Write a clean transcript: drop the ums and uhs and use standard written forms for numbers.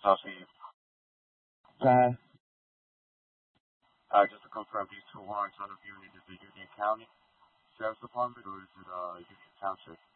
Southeast. Uh, Just to confirm, these two warrants out of Union, is it Union County Sheriff's Department or is it Union Township?